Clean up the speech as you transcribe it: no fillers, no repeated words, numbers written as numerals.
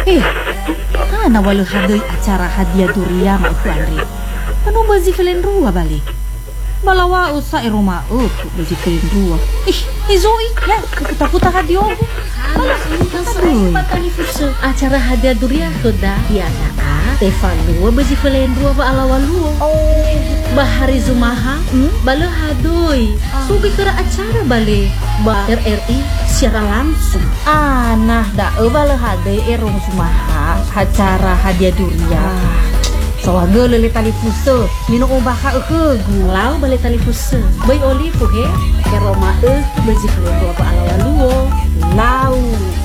Eh, mana walau hadai acara hadiah durian aku Andre. Panu bazi kalian dua balik. Balawa usah rumah aku bazi kalian dua. Izoi ya putar-putar radio. Acara hadiah durian sudah biasa. Tefan dua bazi kalian dua ba alawan lu. Bahari Zumaha, bala hadoi. Sugi kira acara balik. Ba RRI secara langsung. Nah dah bala hadai erong Zumaha acara hadiah durian. Soalnya lele tali fuso, minum obat ke Gulau balik tali fuso. Bayi olive ke? Ke Roma bazi kalian dua ba alawan lu. Lau.